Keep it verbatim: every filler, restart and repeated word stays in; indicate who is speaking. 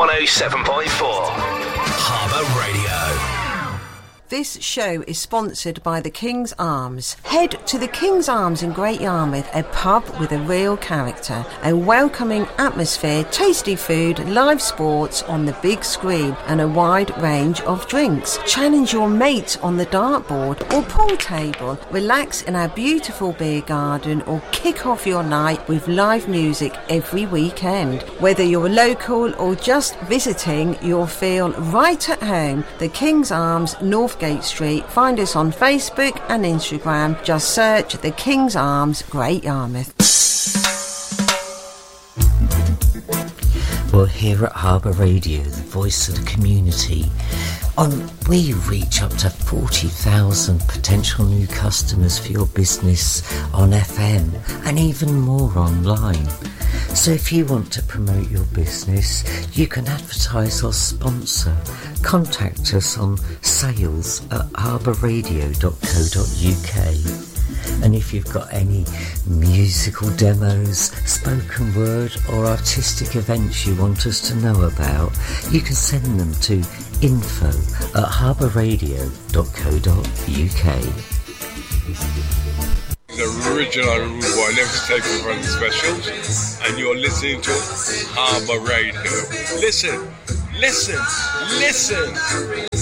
Speaker 1: one oh seven point four. Harbour Radio.
Speaker 2: This show is sponsored by the King's Arms. Head to the King's Arms in Great Yarmouth, a pub with a real character, a welcoming atmosphere, tasty food, live sports on the big screen and a wide range of drinks. Challenge your mate on the dartboard or pool table, relax in our beautiful beer garden or kick off your night with live music every weekend. Whether you're local or just visiting, you'll feel right at home. The King's Arms, Northgate Street. Find us on Facebook and Instagram. Just search the King's Arms, Great Yarmouth.
Speaker 3: Well, here at Harbour Radio, the voice of the community, on we reach up to forty thousand potential new customers for your business on F M and even more online. So if you want to promote your business, you can advertise or sponsor. Contact us on sales at harbour radio dot co dot uk. And if you've got any musical demos, spoken word or artistic events you want us to know about, you can send them to info at harbour radio dot co dot uk.
Speaker 4: The original Rude Boy, never taken from the specials, and you're listening to Harbour Radio. Listen, listen, listen.